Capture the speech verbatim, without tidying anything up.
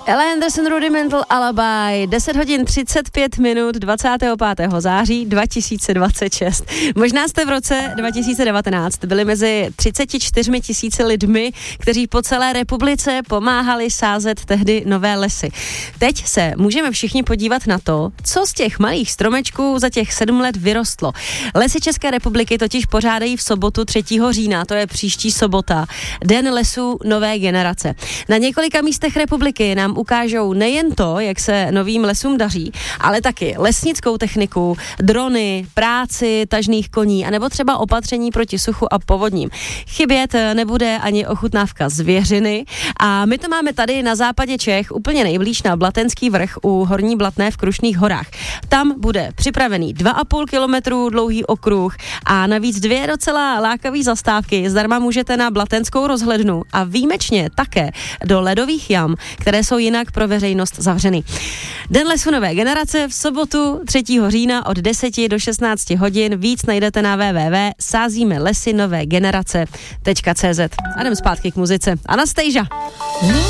Ella Anderson, Rudimental Alibi, deset hodin třicet pět minut dvacátého pátého září dva tisíce dvacet šest. Možná jste v roce dva tisíce devatenáct byli mezi třiceti čtyřmi tisíci lidmi, kteří po celé republice pomáhali sázet tehdy nové lesy. Teď se můžeme všichni podívat na to, co z těch malých stromečků za těch sedm let vyrostlo. Lesy České republiky totiž pořádají v sobotu třetího října, to je příští sobota, Den lesů nové generace. Na několika místech republiky nám ukážou nejen to, jak se novým lesům daří, ale taky lesnickou techniku, drony, práci tažných koní, anebo třeba opatření proti suchu a povodním. Chybět nebude ani ochutnávka zvěřiny a my to máme tady na západě Čech, úplně nejblíž na Blatenský vrch u Horní Blatné v Krušných horách. Tam bude připravený dva a půl kilometru dlouhý okruh a navíc dvě docela lákavé zastávky. Zdarma můžete na Blatenskou rozhlednu a výjimečně také do ledových jam, které jsou jinak pro veřejnost zavřeny. Den lesů nové generace v sobotu třetího října od deseti do šestnácti hodin. Víc najdete na w w w tečka sázíme lesy nové generace tečka cé zet. A jdem zpátky k muzice. Anastasia.